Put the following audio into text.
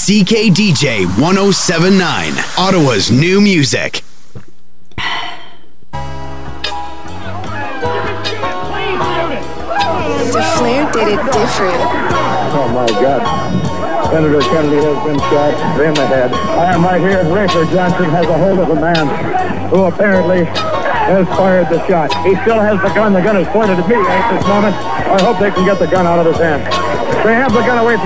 CKDJ 1079, Ottawa's new music. The Flair did it different. Oh my God. Senator Kennedy has been shot in the head. I am right here. Rayford Johnson has a hold of a man who apparently has fired the shot. He still has the gun. The gun is pointed at me at this moment. I hope they can get the gun out of his hand. They have the gun away from